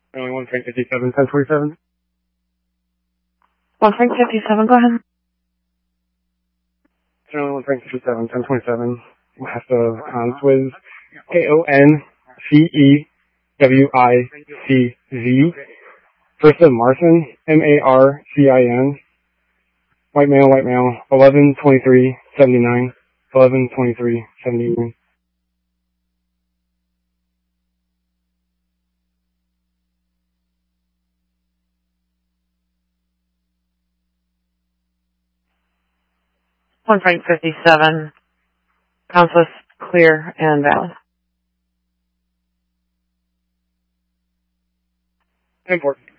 Only 1 Frank 57, 1027. 1 Frank 57, go ahead. Only 1 Frank 57, 1027. Last of Wiz, KONCEWICZ. First of Marcin, MARCIN. White male, 112379. 112379. One Frank 57. Counseless, clear, and valid. 10-4.